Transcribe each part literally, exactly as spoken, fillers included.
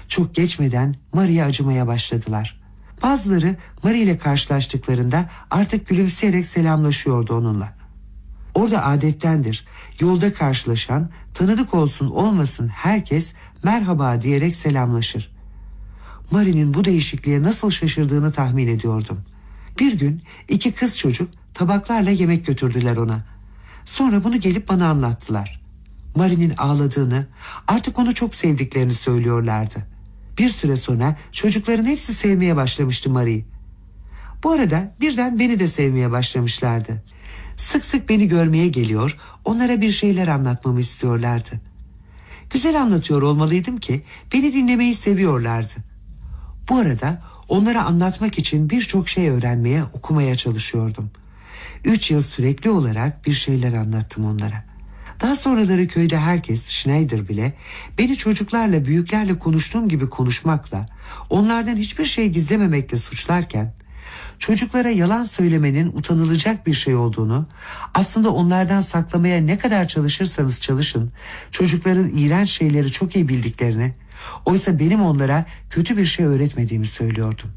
Çok geçmeden Marie'ye acımaya başladılar. Bazıları Marie ile karşılaştıklarında artık gülümseyerek selamlaşıyordu onunla. Orada adettendir. Yolda karşılaşan, tanıdık olsun olmasın herkes merhaba diyerek selamlaşır. Marie'nin bu değişikliğe nasıl şaşırdığını tahmin ediyordum. Bir gün iki kız çocuk tabaklarla yemek götürdüler ona. Sonra bunu gelip bana anlattılar. Marie'nin ağladığını, artık onu çok sevdiklerini söylüyorlardı. Bir süre sonra çocukların hepsi sevmeye başlamıştı Marie'yi. Bu arada birden beni de sevmeye başlamışlardı. Sık sık beni görmeye geliyor, onlara bir şeyler anlatmamı istiyorlardı. Güzel anlatıyor olmalıydım ki beni dinlemeyi seviyorlardı. Bu arada onlara anlatmak için birçok şey öğrenmeye, okumaya çalışıyordum. Üç yıl sürekli olarak bir şeyler anlattım onlara. Daha sonraları köyde herkes, Schneider bile, beni çocuklarla, büyüklerle konuştuğum gibi konuşmakla, onlardan hiçbir şey gizlememekle suçlarken, çocuklara yalan söylemenin utanılacak bir şey olduğunu, aslında onlardan saklamaya ne kadar çalışırsanız çalışın, çocukların iğrenç şeyleri çok iyi bildiklerini, oysa benim onlara kötü bir şey öğretmediğimi söylüyordum.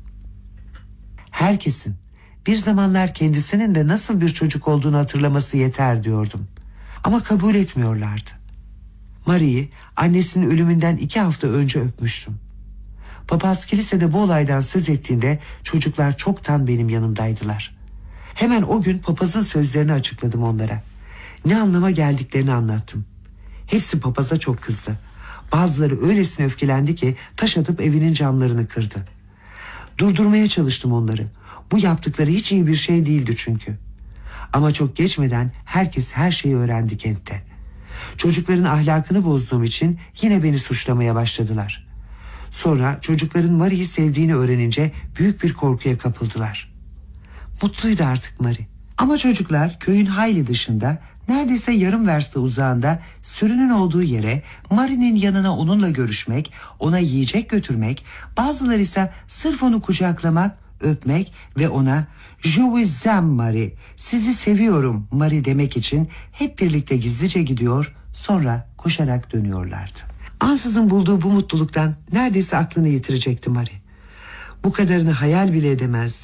Herkesin bir zamanlar kendisinin de nasıl bir çocuk olduğunu hatırlaması yeter diyordum. Ama kabul etmiyorlardı. Marie'yi annesinin ölümünden iki hafta önce öpmüştüm. Papaz kilisede bu olaydan söz ettiğinde çocuklar çoktan benim yanımdaydılar. Hemen o gün papazın sözlerini açıkladım onlara. Ne anlama geldiklerini anlattım. Hepsi papaza çok kızdı. Bazıları öylesine öfkelendi ki taş atıp evinin camlarını kırdı. Durdurmaya çalıştım onları. Bu yaptıkları hiç iyi bir şey değildi çünkü. Ama çok geçmeden herkes her şeyi öğrendi kentte. Çocukların ahlakını bozduğum için yine beni suçlamaya başladılar. Sonra çocukların Marie'yi sevdiğini öğrenince büyük bir korkuya kapıldılar. Mutluydu artık Marie. Ama çocuklar köyün hayli dışında, neredeyse yarım verste uzağında sürünün olduğu yere, Marie'nin yanına onunla görüşmek, ona yiyecek götürmek, bazıları ise sırf onu kucaklamak, öpmek ve ona "Je vous aime Marie, sizi seviyorum Marie" demek için hep birlikte gizlice gidiyor, sonra koşarak dönüyorlardı. Ansızın bulduğu bu mutluluktan neredeyse aklını yitirecekti Marie. Bu kadarını hayal bile edemezdi.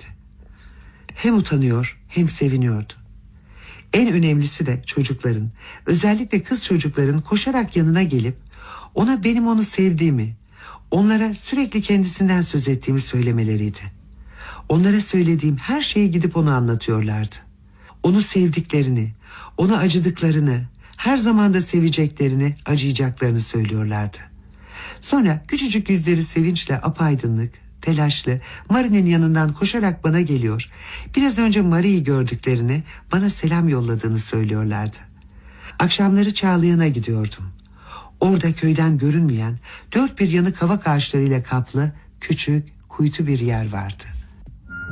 Hem utanıyor hem seviniyordu. En önemlisi de çocukların, özellikle kız çocukların koşarak yanına gelip ona benim onu sevdiğimi, onlara sürekli kendisinden söz ettiğimi söylemeleriydi. Onlara söylediğim her şeyi gidip ona anlatıyorlardı. Onu sevdiklerini, ona acıdıklarını, her zaman da seveceklerini, acıyacaklarını söylüyorlardı. Sonra küçücük yüzleri sevinçle apaydınlık, telaşlı, Marie'nin yanından koşarak bana geliyor. Biraz önce Marie'yi gördüklerini, bana selam yolladığını söylüyorlardı. Akşamları Çağlayan'a gidiyordum. Orada köyden görünmeyen, dört bir yanı kavak ağaçlarıyla kaplı, küçük, kuytu bir yer vardı.